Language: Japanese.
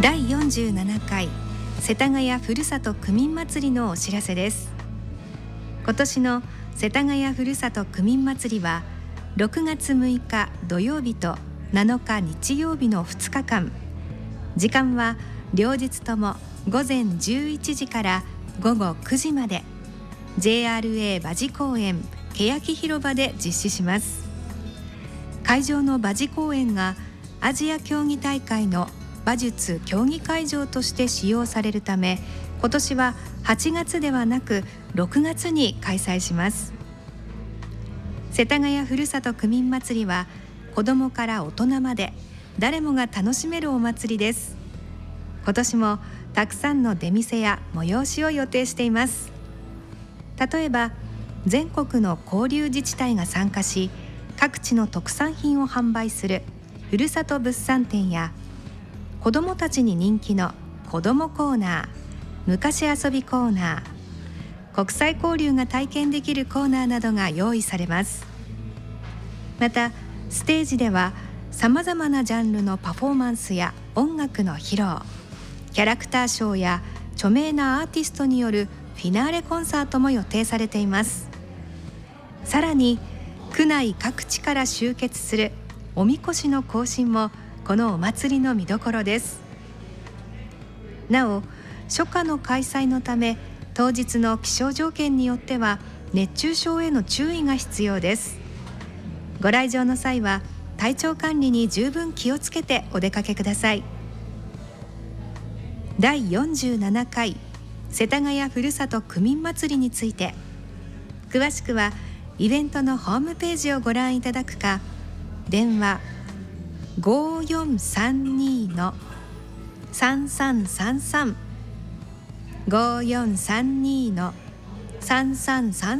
第47回世田谷ふるさと区民祭りのお知らせです。今年の世田谷ふるさと区民祭りは6月6日土曜日と7日日曜日の2日間、時間は両日とも午前11時から午後9時まで JRA 馬事公園欅広場で実施します。会場の馬事公園がアジア競技大会の馬術競技会場として使用されるため、今年は8月ではなく6月に開催します。世田谷ふるさと区民祭りは子どもから大人まで誰もが楽しめるお祭りです。今年もたくさんの出店や催しを予定しています。例えば全国の交流自治体が参加し、各地の特産品を販売するふるさと物産展や、子どもたちに人気の子どもコーナー、昔遊びコーナー、国際交流が体験できるコーナーなどが用意されます。またステージではさまざまなジャンルのパフォーマンスや音楽の披露、キャラクターショーや著名なアーティストによるフィナーレコンサートも予定されています。さらに区内各地から集結するおみこしの行進もこのお祭りの見どころです。なお初夏の開催のため、当日の気象条件によっては熱中症への注意が必要です。ご来場の際は体調管理に十分気をつけてお出かけください。第47回世田谷ふるさと区民祭りについて、詳しくはイベントのホームページをご覧いただくか、電話 5432-3333 5432-3333